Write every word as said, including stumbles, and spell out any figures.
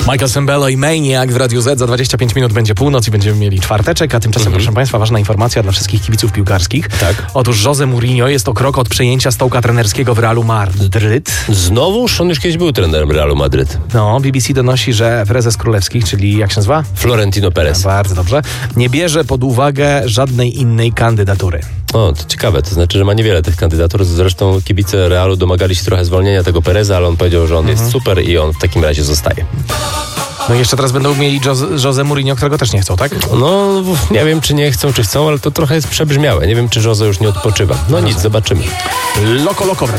Michael Sembello i Maniac w Radiu Z. Za dwadzieścia pięć minut będzie północ i będziemy mieli czwarteczek, a tymczasem, Mhm. proszę Państwa, ważna informacja dla wszystkich kibiców piłkarskich. Tak. Otóż Jose Mourinho jest o krok od przejęcia stołka trenerskiego w Realu Madryt. Znowu? On już kiedyś był trenerem Realu Madryt. No, B B C donosi, że prezes królewskich, czyli jak się nazywa? Florentino Perez. Bardzo dobrze. Nie bierze pod uwagę żadnej innej kandydatury. O, to ciekawe, to znaczy, że ma niewiele tych kandydatur. Zresztą kibice Realu domagali się trochę zwolnienia tego Pereza, ale on powiedział, że on Mhm. jest super i on w takim razie zostaje. No i jeszcze teraz będą mieli Jose, Jose Mourinho, którego też nie chcą, tak? No, nie wiem, czy nie chcą, czy chcą, ale to trochę jest przebrzmiałe. Nie wiem, czy Jose już nie odpoczywa. No nic, zobaczymy. Loko, loko.